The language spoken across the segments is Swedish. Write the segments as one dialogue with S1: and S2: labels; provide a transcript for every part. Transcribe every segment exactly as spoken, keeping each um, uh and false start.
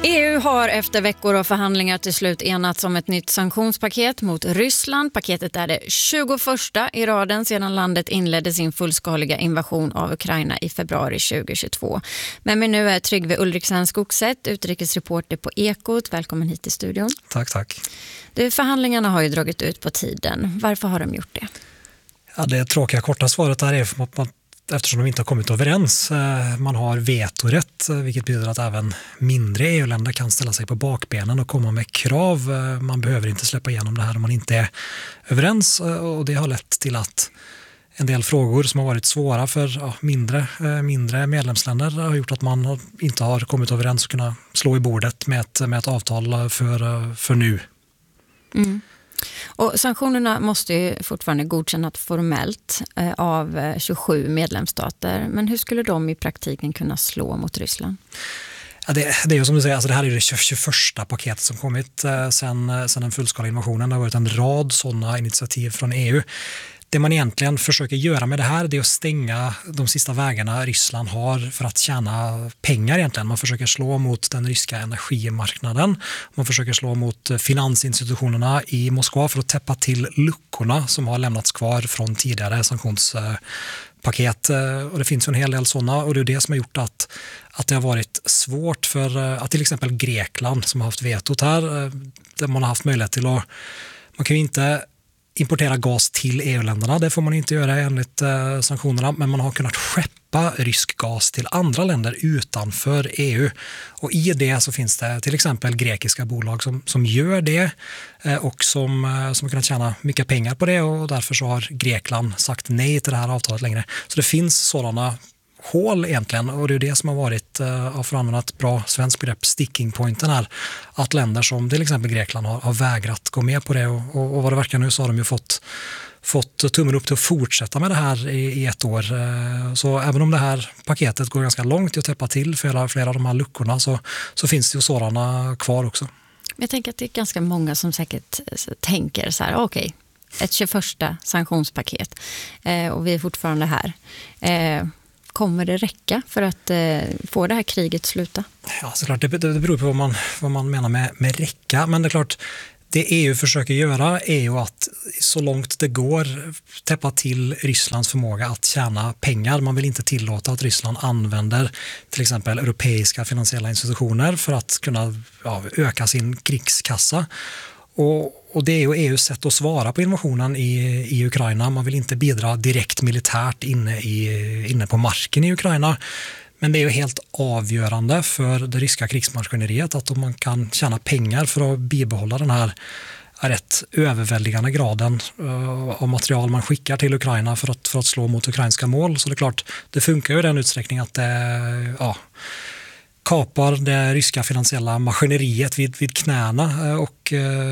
S1: E U har efter veckor av förhandlingar till slut enats om ett nytt sanktionspaket mot Ryssland. Paketet är det tjugoförsta i raden sedan landet inledde sin fullskaliga invasion av Ukraina i februari tjugohundratjugotvå. Men med nu är Tryggve Ulriksen Skogsätt, utrikesreporter på Ekot. Välkommen hit till studion.
S2: Tack, tack.
S1: Du, förhandlingarna har ju dragit ut på tiden. Varför har de gjort det?
S2: Ja, det tråkiga korta svaret här är för att man eftersom de inte har kommit överens. Man har vetorätt, vilket betyder att även mindre E U-länder kan ställa sig på bakbenen och komma med krav. Man behöver inte släppa igenom det här om man inte är överens, och det har lett till att en del frågor som har varit svåra för ja, mindre, mindre medlemsländer har gjort att man inte har kommit överens och kunna slå i bordet med ett, med ett avtal för, för nu.
S1: Mm. Och sanktionerna måste ju fortfarande godkännas formellt eh, av tjugosju medlemsstater. Men hur skulle de i praktiken kunna slå mot Ryssland?
S2: Ja, det, det är ju som du säger, alltså det här är det tjugoförsta paketet som kommit eh, sen, sen den fullskaliga invasionen. Det har varit en rad sådana initiativ från E U. Det man egentligen försöker göra med det här, det är att stänga de sista vägarna Ryssland har för att tjäna pengar egentligen. Man försöker slå mot den ryska energimarknaden. Man försöker slå mot finansinstitutionerna i Moskva för att täppa till luckorna som har lämnats kvar från tidigare sanktionspaket. Och det finns ju en hel del sådana, och det är det som har gjort att, att det har varit svårt för att till exempel Grekland, som har haft vetot här, där man har haft möjlighet till att, man kan ju inte importera gas till E U-länderna, det får man inte göra enligt eh, sanktionerna, men man har kunnat skeppa rysk gas till andra länder utanför E U, och i det så finns det till exempel grekiska bolag som, som gör det eh, och som, eh, som har kunnat tjäna mycket pengar på det, och därför så har Grekland sagt nej till det här avtalet längre. Så det finns sådana hål egentligen, och det är det som har varit, uh, för att använda ett bra svenskt begrepp, sticking pointen här, att länder som till exempel Grekland har, har vägrat gå med på det, och, och, och vad det verkar nu så har de ju fått, fått tummen upp till att fortsätta med det här i, i ett år. Uh, så även om det här paketet går ganska långt i att täppa till flera, flera av de här luckorna, så, så finns det ju sådana kvar också.
S1: Jag tänker att det är ganska många som säkert tänker så här, okej, okay, ett tjugoförsta sanktionspaket eh, och vi är fortfarande här. Eh, Kommer det räcka för att eh, få det här kriget sluta?
S2: Ja, såklart. Det, det beror på vad man, vad man menar med, med räcka. Men det är klart, det E U försöker göra är ju att så långt det går täppa till Rysslands förmåga att tjäna pengar. Man vill inte tillåta att Ryssland använder till exempel europeiska finansiella institutioner för att kunna ja, öka sin krigskassa. Och, och det är ju E U:s sätt att svara på invasionen i, i Ukraina. Man vill inte bidra direkt militärt inne, i, inne på marken i Ukraina. Men det är ju helt avgörande för det ryska krigsmaskineriet att om man kan tjäna pengar för att bibehålla den här rätt överväldigande graden av material man skickar till Ukraina för att, för att slå mot ukrainska mål. Så det är klart, det funkar ju i den utsträckning att det ja, kapar det ryska finansiella maskineriet vid, vid knäna och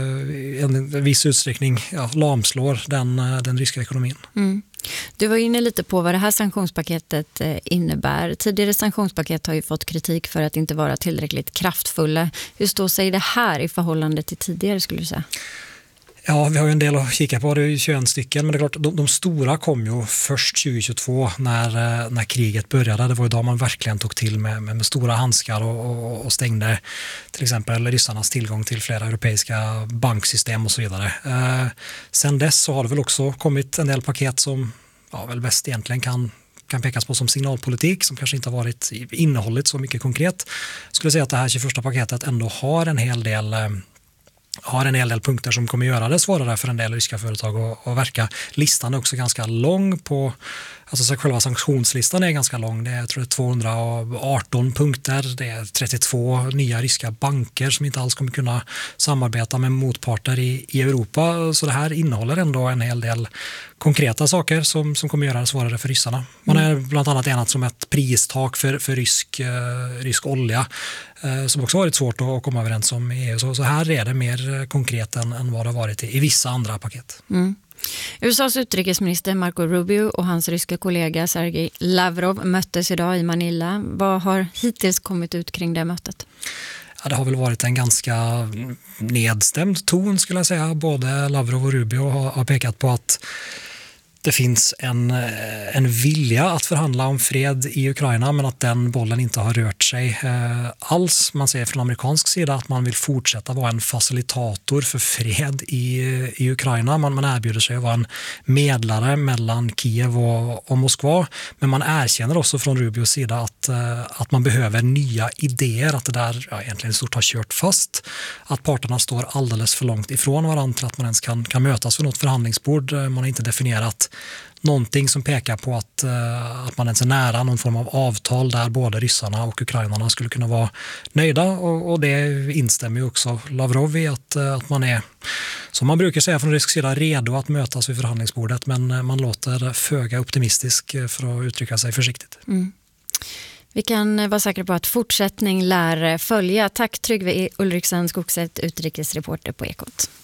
S2: i en viss utsträckning ja, lamslår den, den ryska ekonomin. Mm.
S1: Du var inne lite på vad det här sanktionspaketet innebär. Tidigare sanktionspaket har ju fått kritik för att inte vara tillräckligt kraftfulla. Hur står sig det här i förhållande till tidigare, skulle du säga?
S2: Ja, vi har ju en del att kika på, det är ju tjugoett stycken, men det är klart, de, de stora kom ju först tjugohundratjugotvå när, när kriget började. Det var ju då man verkligen tog till med, med, med stora handskar och, och, och stängde till exempel ryssarnas tillgång till flera europeiska banksystem och så vidare. Eh, sen dess så har det väl också kommit en del paket som ja, väl bäst egentligen kan kan pekas på som signalpolitik, som kanske inte har varit innehållit så mycket konkret. Jag skulle säga att det här tjugoförsta paketet ändå har en hel del har en hel del punkter som kommer göra det svårare för en del ryska företag att, att verka. Listan är också ganska lång på, alltså så själva sanktionslistan är ganska lång. Det är, jag tror det är tvåhundraarton punkter. Det är trettiotvå nya ryska banker som inte alls kommer kunna samarbeta med motparter i, i Europa. Så det här innehåller ändå en hel del konkreta saker som, som kommer göra det svårare för ryssarna. Man är bland annat enat om ett pristak för, för rysk, uh, rysk olja uh, som också varit svårt att komma överens om i E U. Så, så här är det mer konkret än, än vad det har varit i, i vissa andra paket.
S1: Mm. U S A:s utrikesminister Marco Rubio och hans ryska kollega Sergej Lavrov möttes idag i Manila. Vad har hittills kommit ut kring det mötet?
S2: Ja, det har väl varit en ganska nedstämd ton, skulle jag säga. Både Lavrov och Rubio har, har pekat på att det finns en, en vilja att förhandla om fred i Ukraina, men att den bollen inte har rört sig eh, alls. Man säger från amerikansk sida att man vill fortsätta vara en facilitator för fred i, i Ukraina. Man, man erbjuder sig att vara en medlare mellan Kiev och, och Moskva, men man erkänner också från Rubios sida att, eh, att man behöver nya idéer, att det där ja, egentligen stort har kört fast, att parterna står alldeles för långt ifrån varandra till att man ens kan, kan mötas vid något förhandlingsbord. Man har inte definierat någonting som pekar på att, uh, att man ens är nära någon form av avtal där både ryssarna och ukrainarna skulle kunna vara nöjda, och, och det instämmer ju också Lavrov i att, uh, att man är, som man brukar säga från rysk sida, redo att mötas vid förhandlingsbordet, men uh, man låter föga optimistisk uh, för att uttrycka sig försiktigt.
S1: Mm. Vi kan vara säkra på att fortsättning lär följa. Tack Tryggve Ulriksen, Skogset, utrikesreporter på Ekot.